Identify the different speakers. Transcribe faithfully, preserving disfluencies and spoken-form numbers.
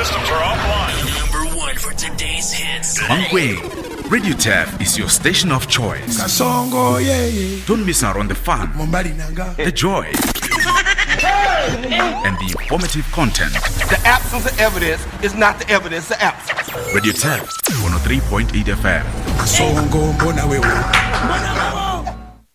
Speaker 1: systems are offline.
Speaker 2: Number one for today's hits.
Speaker 3: Mangwe, Radio Taff is your station of choice.
Speaker 4: Kasongo, yeah, yeah.
Speaker 3: Don't miss out on the fun, the joy, and the informative content.
Speaker 5: The absence of evidence is not the evidence of absence.
Speaker 3: Radio Taff, one oh three point eight F M.
Speaker 4: Kasongo, mbona wewe.